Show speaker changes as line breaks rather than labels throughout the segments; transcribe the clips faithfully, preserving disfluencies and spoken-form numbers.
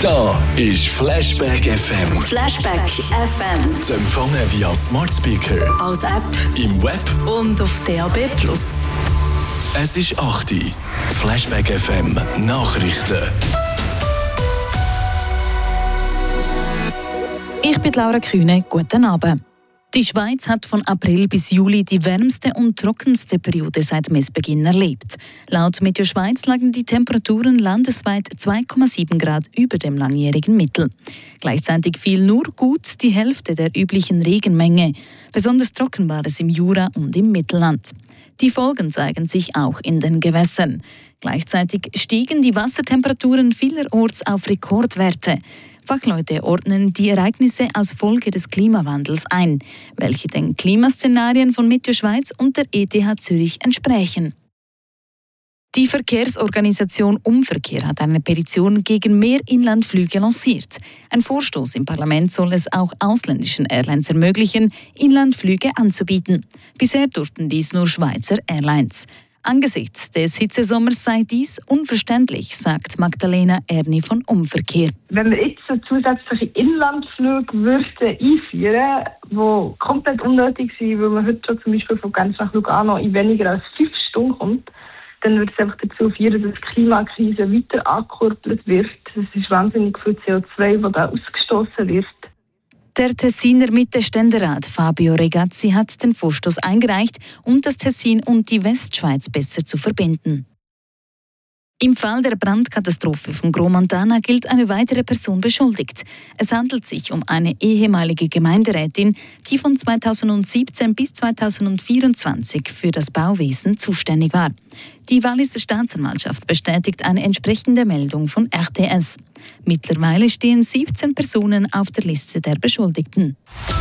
Da ist Flashback F M.
Flashback F M.
Zu empfangen via Smart Speaker,
Als App
im Web
und auf D A B plus.
Es ist acht Uhr. Flashback F M Nachrichten.
Ich bin Laura Kühne. Guten Abend. Die Schweiz hat von April bis Juli die wärmste und trockenste Periode seit Messbeginn erlebt. Laut Meteo Schweiz lagen die Temperaturen landesweit zwei Komma sieben Grad über dem langjährigen Mittel. Gleichzeitig fiel nur gut die Hälfte der üblichen Regenmenge. Besonders trocken war es im Jura und im Mittelland. Die Folgen zeigen sich auch in den Gewässern. Gleichzeitig stiegen die Wassertemperaturen vielerorts auf Rekordwerte. Fachleute ordnen die Ereignisse als Folge des Klimawandels ein, welche den Klimaszenarien von Meteo Schweiz und der E T H Zürich entsprechen. Die Verkehrsorganisation Umverkehr hat eine Petition gegen mehr Inlandflüge lanciert. Ein Vorstoß im Parlament soll es auch ausländischen Airlines ermöglichen, Inlandflüge anzubieten. Bisher durften dies nur Schweizer Airlines. Angesichts des Hitzesommers sei dies unverständlich, sagt Magdalena Erni von Umverkehr.
Wenn wir jetzt so zusätzliche Inlandsflüge würden einführen, die komplett unnötig sind, weil man heute schon zum Beispiel von Genf nach Lugano in weniger als fünf Stunden kommt, dann würde es einfach dazu führen, dass die Klimakrise weiter angekurbelt wird. Das ist wahnsinnig viel C O zwei, das da ausgestoßen wird.
Der Tessiner Mitte-Ständerat Fabio Regazzi hat den Vorstoß eingereicht, um das Tessin und die Westschweiz besser zu verbinden. Im Fall der Brandkatastrophe von Gromontana gilt eine weitere Person beschuldigt. Es handelt sich um eine ehemalige Gemeinderätin, die von zweitausendsiebzehn bis zweitausendvierundzwanzig für das Bauwesen zuständig war. Die Walliser Staatsanwaltschaft bestätigt eine entsprechende Meldung von R T S. Mittlerweile stehen siebzehn Personen auf der Liste der Beschuldigten.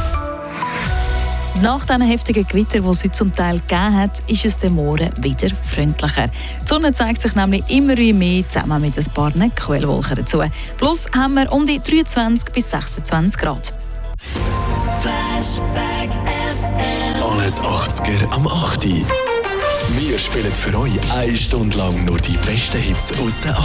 Nach diesen heftigen Gewitter, die es heute zum Teil gegeben hat, ist es dem Morgen wieder freundlicher. Die Sonne zeigt sich nämlich immer mehr, zusammen mit ein paar Quellwolken dazu. Plus haben wir um die dreiundzwanzig bis sechsundzwanzig Grad.
Flashback F M. Alles achtziger am acht Uhr. Wir spielen für euch eine Stunde lang nur die besten Hits aus der